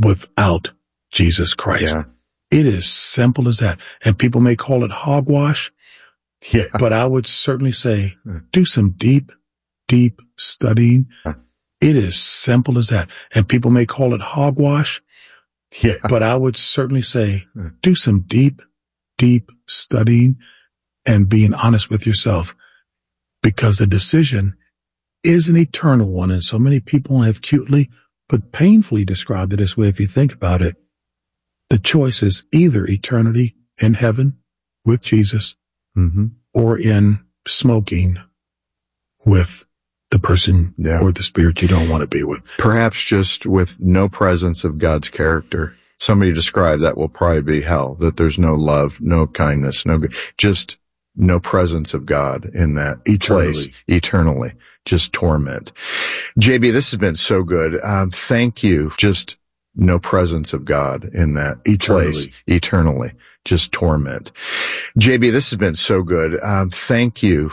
without Jesus Christ. Yeah. It is simple as that. And people may call it hogwash, Yeah. but I would certainly say do some deep studying. It is simple as that. And people may call it hogwash, Yeah. but I would certainly say do some deep studying and being honest with yourself, because the decision is an eternal one. And so many people have cutely but painfully described it this way. If you think about it, the choice is either eternity in heaven with Jesus or in smoking with the person or the spirit you don't want to be with. Perhaps just with no presence of God's character. Somebody described that will probably be hell, that there's no love, no kindness, just no presence of God in that place eternally, just torment. JB, this has been so good. Thank you. Just no presence of God in that place eternally, just torment. JB, this has been so good. Thank you